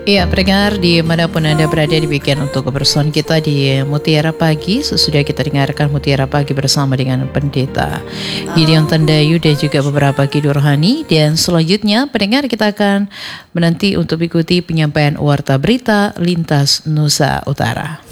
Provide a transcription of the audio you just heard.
Iya, pendengar dimanapun Anda berada, demikian untuk kebersamaan kita di Mutiara Pagi. Sesudah kita dengarkan Mutiara Pagi bersama dengan Pendeta Gideon Tandayu dan juga beberapa Kidu Rohani. Dan selanjutnya pendengar, kita akan menanti untuk ikuti penyampaian warta berita lintas Nusa Utara.